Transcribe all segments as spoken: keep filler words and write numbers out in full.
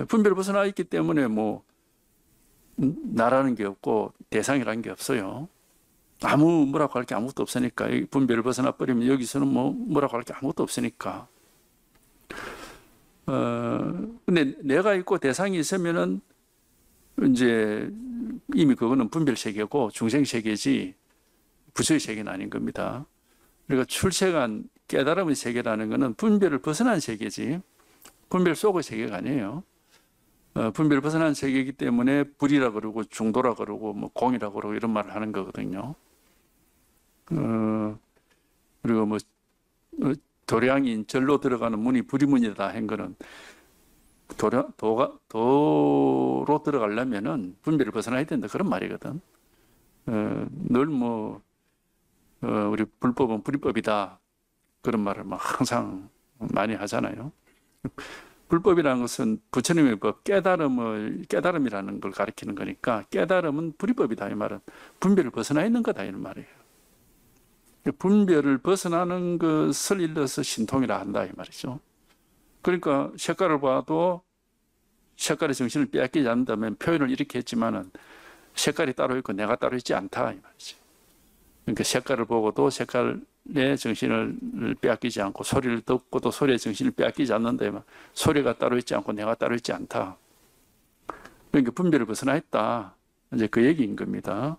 분별을 벗어나 있기 때문에 뭐 나라는 게 없고 대상이라는 게 없어요. 아무 뭐라고 할 게 아무것도 없으니까. 이 분별을 벗어나 버리면 여기서는 뭐 뭐라고 할 게 아무것도 없으니까. 어, 근데 내가 있고 대상이 있으면은 이제 이미 그거는 분별 세계고 중생 세계지 부처의 세계는 아닌 겁니다. 그러니까 출세간 깨달음의 세계라는 것은 분별을 벗어난 세계지 분별 속의 세계가 아니에요. 어, 분별을 벗어난 세계이기 때문에 불이라 그러고 중도라 그러고 뭐 공이라 그러고 이런 말을 하는 거거든요. 어, 그리고 뭐 어, 도량인 절로 들어가는 문이 불이문이다 한 거는 도량, 도가, 도로 들어가려면은 분별을 벗어나야 된다 그런 말이거든. 어, 늘 뭐 어, 우리 불법은 불이법이다 그런 말을 막 항상 많이 하잖아요. 불법이라는 것은 부처님의 법, 깨달음을, 깨달음이라는 걸 가리키는 거니까 깨달음은 불이법이다 이 말은 분별을 벗어나 있는 거다 이런 말이에요. 분별을 벗어나는 것을 일러서 신통이라 한다 이 말이죠. 그러니까 색깔을 봐도 색깔의 정신을 빼앗기지 않는다면 표현을 이렇게 했지만은 색깔이 따로 있고 내가 따로 있지 않다 이 말이지. 그러니까 색깔을 보고도 색깔의 정신을 빼앗기지 않고 소리를 듣고도 소리의 정신을 빼앗기지 않는다. 소리가 따로 있지 않고 내가 따로 있지 않다. 그러니까 분별을 벗어나 있다. 이제 그 얘기인 겁니다.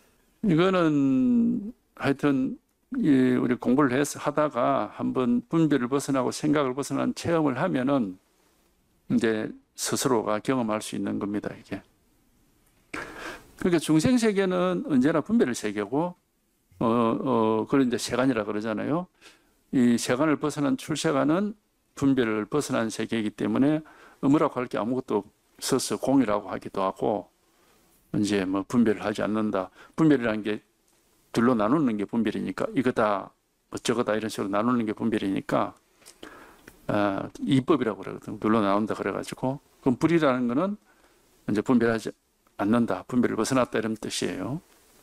이거는 하여튼 우리 공부를 해서 하다가 한번 분별을 벗어나고 생각을 벗어난 체험을 하면은 이제 스스로가 경험할 수 있는 겁니다. 이게. 그러니까 중생 세계는 언제나 분별의 세계고 어, 어, 그런 이제 세간이라 그러잖아요. 이 세간을 벗어난 출세간은 분별을 벗어난 세계이기 때문에 뭐라고 할 게 아무것도 없어서 공이라고 하기도 하고, 이제 뭐 분별을 하지 않는다. 분별이라는 게 둘로 나누는 게 분별이니까, 이거다, 뭐 저거다, 이런 식으로 나누는 게 분별이니까, 아, 이법이라고 그러거든. 둘로 나눈다 그래가지고. 그럼 불이라는 거는 이제 분별하지 않는다. 분별을 벗어났다, 이런 뜻이에요.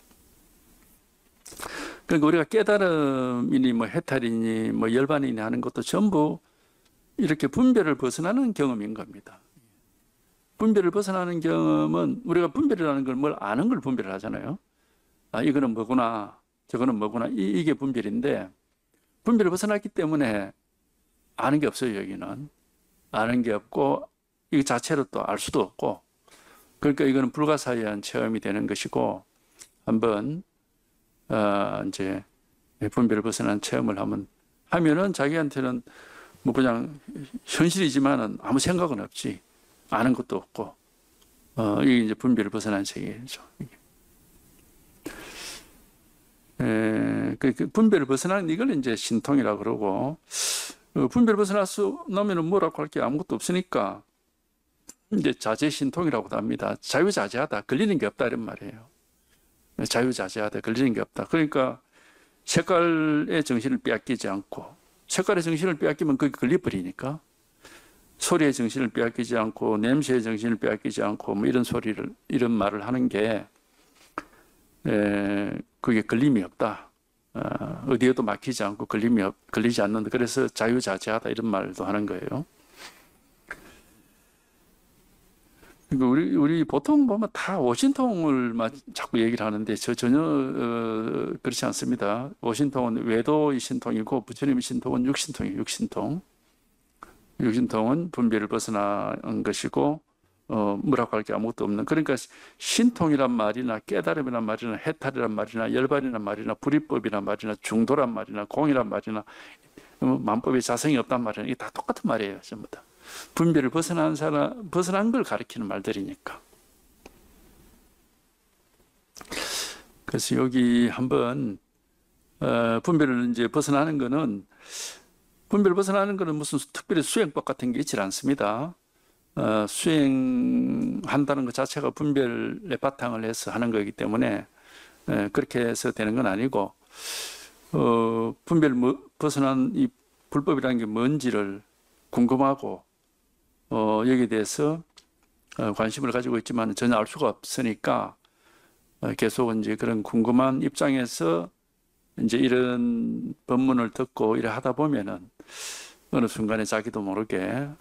그러니까 우리가 깨달음이니 뭐 해탈이니 뭐 열반이니 하는 것도 전부 이렇게 분별을 벗어나는 경험인 겁니다. 분별을 벗어나는 경험은 우리가 분별이라는 걸 뭘 아는 걸 분별을 하잖아요. 아, 이거는 뭐구나, 저거는 뭐구나, 이, 이게 분별인데 분별을 벗어났기 때문에 아는 게 없어요. 여기는 아는 게 없고 이 자체로 또 알 수도 없고, 그러니까 이거는 불가사의한 체험이 되는 것이고, 한번 어, 이제 분별을 벗어난 체험을 하면 하면은 자기한테는 뭐 그냥 현실이지만은 아무 생각은 없지, 아는 것도 없고, 어, 이게 이제 분별을 벗어난 세계죠. 에, 그, 그 분별을 벗어나는 이걸 이제 신통이라고 그러고, 어, 분별을 벗어날 수 놓으면은 뭐라고 할 게 아무것도 없으니까 이제 자제신통이라고도 합니다. 자유자재하다, 걸리는 게 없다 이런 말이에요. 자유자재하다, 걸리는 게 없다. 그러니까 색깔의 정신을 빼앗기지 않고, 색깔의 정신을 빼앗기면 그게 걸려버리니까, 소리의 정신을 빼앗기지 않고 냄새의 정신을 빼앗기지 않고 뭐 이런 소리를, 이런 말을 하는 게 에, 그게 걸림이 없다. 어, 어디에도 막히지 않고 걸림이 없, 걸리지 않는다. 그래서 자유자재하다 이런 말도 하는 거예요. 그러니까 우리, 우리 보통 보면 다 오신통을 자꾸 얘기를 하는데 저 전혀 어, 그렇지 않습니다. 오신통은 외도의 신통이고 부처님의 신통은 육신통이에요. 육신통. 육신통은 분별을 벗어난 것이고, 어, 뭐라고 할 게 아무것도 없는. 그러니까 신통이란 말이나 깨달음이란 말이나 해탈이란 말이나 열반이란 말이나 불이법이란 말이나 중도란 말이나 공이란 말이나 만법의 자성이 없단 말이나 이게 다 똑같은 말이에요. 전부 다. 분별을 벗어난 사람, 벗어난 걸 가리키는 말들이니까. 그래서 여기 한번 어, 분별을 이제 벗어나는 거는, 분별을 벗어나는 거는 무슨 특별히 수행법 같은 게 있지 않습니다. 어, 수행한다는 것 자체가 분별에 바탕을 해서 하는 거기 때문에 에, 그렇게 해서 되는 건 아니고, 어, 분별을 벗어난 이 불법이라는 게 뭔지를 궁금하고, 어, 여기에 대해서 어, 관심을 가지고 있지만 전혀 알 수가 없으니까 어, 계속 이제 그런 궁금한 입장에서 이제 이런 법문을 듣고 이래 하다 보면은 어느 순간에 자기도 모르게